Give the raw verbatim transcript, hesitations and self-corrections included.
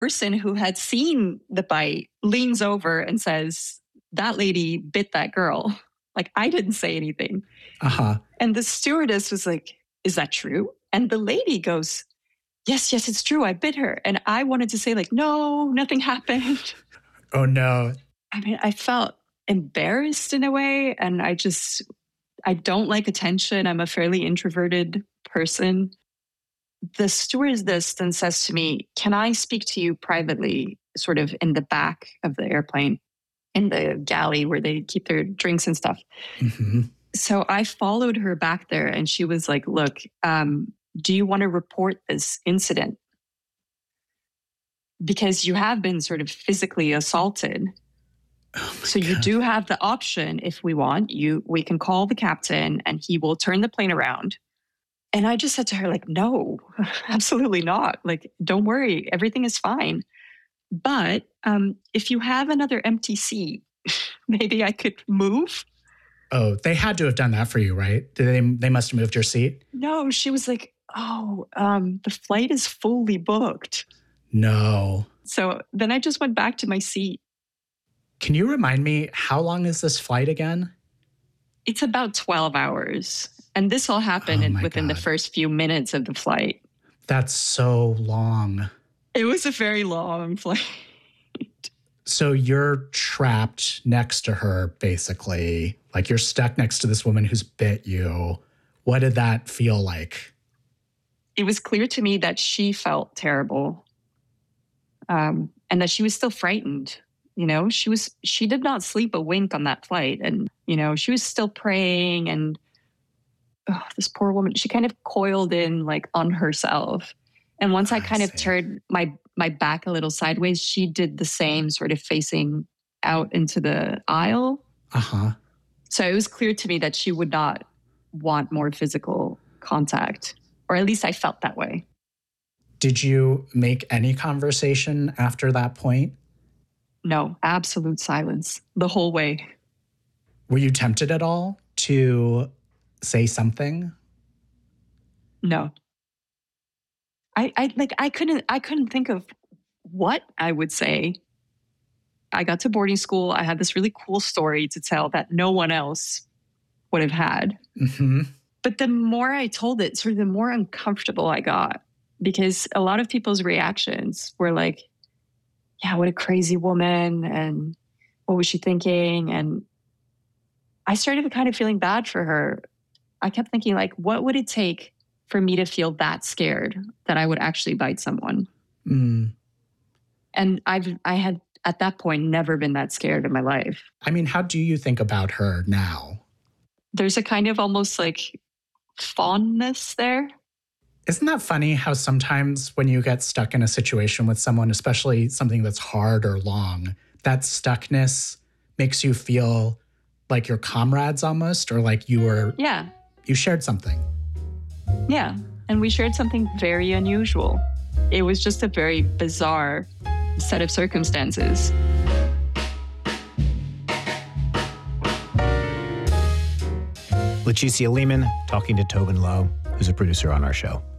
person who had seen the bite leans over and says, that lady bit that girl. Like, I didn't say anything. Uh-huh. And the stewardess was like, is that true? And the lady goes, yes, yes, it's true. I bit her. And I wanted to say like, no, nothing happened. Oh, no. I mean, I felt embarrassed in a way. And I just, I don't like attention. I'm a fairly introverted person. The stewardess then says to me, can I speak to you privately, sort of in the back of the airplane, in the galley where they keep their drinks and stuff? Mm-hmm. So I followed her back there and she was like, look, um, do you want to report this incident? Because you have been sort of physically assaulted. Oh so God. You do have the option, if we want, you we can call the captain and he will turn the plane around. And I just said to her, like, no, absolutely not. Like, don't worry, everything is fine. But um, if you have another empty seat, maybe I could move. Oh, they had to have done that for you, right? Did they, they must have moved your seat? No, she was like, oh, um, the flight is fully booked. No. So then I just went back to my seat. Can you remind me, how long is this flight again? It's about twelve hours. And this all happened Oh in, my within God. the first few minutes of the flight. That's so long. It was a very long flight. So you're trapped next to her, basically. Like, you're stuck next to this woman who's bit you. What did that feel like? It was clear to me that she felt terrible. Um, and that she was still frightened. You know, she was, she did not sleep a wink on that flight. And, you know, she was still praying, and oh, this poor woman, she kind of coiled in like on herself. And once I, I kind see. of turned my, my back a little sideways, she did the same, sort of facing out into the aisle. Uh-huh. So it was clear to me that she would not want more physical contact, or at least I felt that way. Did you make any conversation after that point? No, absolute silence the whole way. Were you tempted at all to say something? No. I, I like I couldn't I couldn't think of what I would say. I got to boarding school. I had this really cool story to tell that no one else would have had. Mm-hmm. But the more I told it, sort of the more uncomfortable I got, because a lot of people's reactions were like, yeah, what a crazy woman, and what was she thinking? And I started kind of feeling bad for her. I kept thinking, like, what would it take for me to feel that scared that I would actually bite someone? Mm. And I've, I had at that point never been that scared in my life. I mean, how do you think about her now? There's a kind of almost like fondness there. Isn't that funny how sometimes when you get stuck in a situation with someone, especially something that's hard or long, that stuckness makes you feel like you're comrades almost, or like you were, yeah, you shared something. Yeah. And we shared something very unusual. It was just a very bizarre set of circumstances. Leticia Lehman talking to Tobin Lowe, who's a producer on our show.